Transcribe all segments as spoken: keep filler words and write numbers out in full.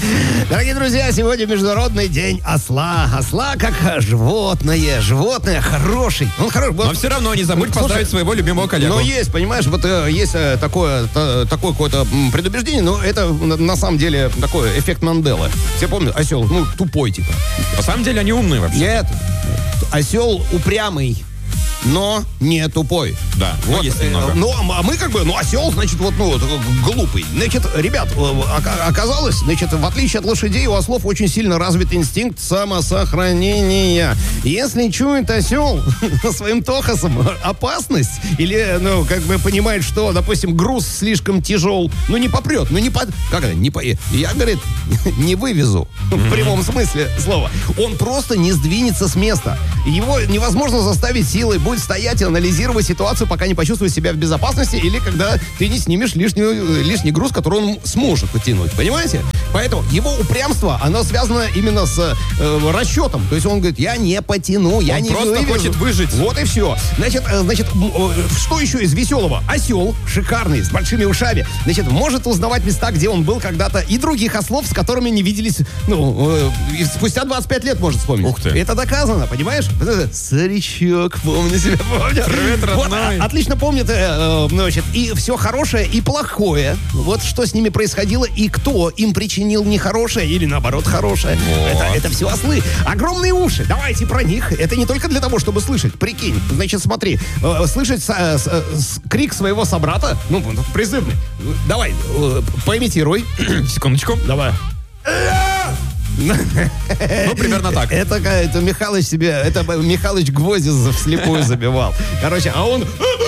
Дорогие друзья, сегодня Международный день осла. Осла как животное. Животное хороший. Он хороший. Но все равно не забудь поздравить своего любимого коллегу. Но есть, понимаешь, вот э, есть э, такое, та, такое какое-то м, предубеждение, но это на, на самом деле такой эффект Манделы. Все помнят, осел, ну, тупой типа. На самом деле они умные вообще. Нет, осел упрямый. Но не тупой. Да, вот, есть э, немного. ну, а мы как бы, ну, осел, значит, вот, ну, вот, глупый. Значит, ребят, ока- оказалось, значит, в отличие от лошадей, у ослов очень сильно развит инстинкт самосохранения. Если чует осел своим тохосом опасность, или, ну, как бы понимает, что, допустим, груз слишком тяжел, ну, не попрет, ну, не под... Как это? Не по... Я, говорит, не вывезу. В прямом смысле слова. Он просто не сдвинется с места. Его невозможно заставить силой. Будет стоять и анализировать ситуацию, пока не почувствует себя в безопасности, или когда ты не снимешь лишнюю, лишний груз, который он сможет потянуть. Понимаете? Поэтому его упрямство, оно связано именно с э, расчетом. То есть он говорит, я не потяну, я он не просто вывезу. хочет выжить. Вот и все. Значит, э, значит, э, что еще из веселого? Осел, шикарный, с большими ушами, значит, может узнавать места, где он был когда-то, и других ослов, с которыми не виделись, ну, э, и спустя двадцать пять лет может вспомнить. Ух ты. Это доказано, понимаешь? Старичок, помню себя, помню. Привет, Вот, родной. а, отлично помнит, э, э, значит, и все хорошее, и плохое. Вот что с ними происходило, и кто им причинил нехорошее, или наоборот хорошее. Вот. Это, это все ослы. Огромные уши, давайте про них. Это не только для того, чтобы слышать. Прикинь, значит, смотри, э, слышать с- э, с- э, с- крик своего собрата, ну, призывный. Давай, э, поимитируй. Секундочку. Давай. Ну, примерно так. Это, это Михалыч себе, это Михалыч гвозди вслепую забивал. Короче, а он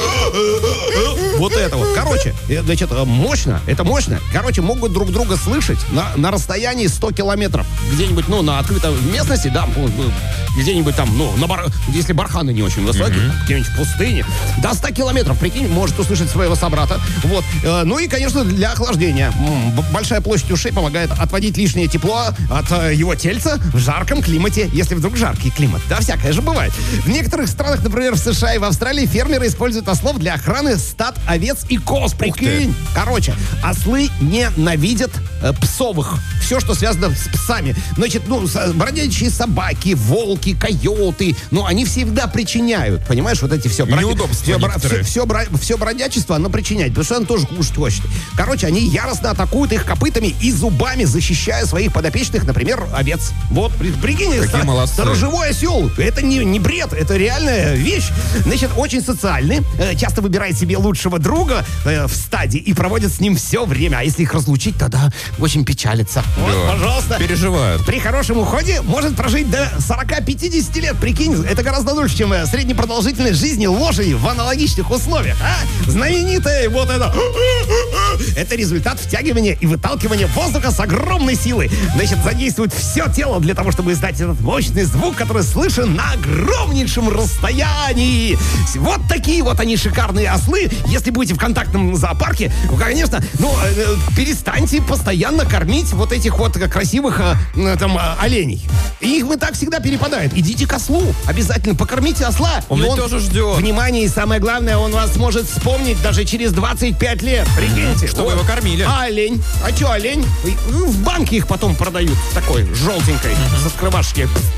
вот это вот. Короче, э, значит, э, мощно, это мощно. Короче, могут друг друга слышать на, на расстоянии сто километров. Где-нибудь, ну, на открытой местности, да, ну, где-нибудь там, ну, на бар... если барханы не очень высокие, Мгм. там, где-нибудь в пустыне. До ста километров, прикинь, может услышать своего собрата. Вот. Э, ну и, конечно, для охлаждения. М, б- большая площадь ушей помогает отводить лишнее тепло от э, его тельца в жарком климате, если вдруг жаркий климат. Да, всякое же бывает. В некоторых странах, например, в США и в Австралии, фермеры используют ослов для охраны стад овец и коз. Прикинь. Короче, ослы ненавидят э, псовых. Все, что связано с псами. Значит, ну, с- бродячие собаки, волки, койоты, ну, они всегда причиняют. Понимаешь, вот эти все... Неудобства все, бра- некоторые. все, все, бра- все бродячество, оно причиняет, потому что оно тоже кушать хочет. Короче, они яростно атакуют их копытами и зубами, защищая своих подопечных, например, овец. Вот, при- прикинь, Какие ста- молодцы. сторожевой осел. Это не, не бред, это реальная вещь. Значит, очень социальный, э, часто выбирает себе лучшего друга э, в стаде и проводит с ним все время. А если их разлучить, тогда очень печалится. Вот, Да. пожалуйста. Переживают. При хорошем уходе может прожить до сорок-пятьдесят лет. Прикинь, это гораздо дольше, чем э, среднепродолжительность жизни лошади в аналогичных условиях. А? Знаменитая вот это... Это результат втягивания и выталкивания воздуха с огромной силой. Значит, задействует все тело для того, чтобы издать этот мощный звук, который слышен на огромнейшем расстоянии. Вот такие вот они шикарные ослы. Если будете в контактном зоопарке, ну, конечно, ну, э, перестаньте постоянно кормить вот этих вот э, красивых э, э, там э, оленей. И их мы так всегда перепадает. Идите к ослу. Обязательно покормите осла. Он И ведь тоже ждет. Внимание, и самое главное, он вас может вспомнить даже через двадцать пять лет. Прикиньте. Чтобы Вот. его кормили. А олень? А что олень? Ну, в банке их потом продают. Такой, желтенькой, со скрывашки.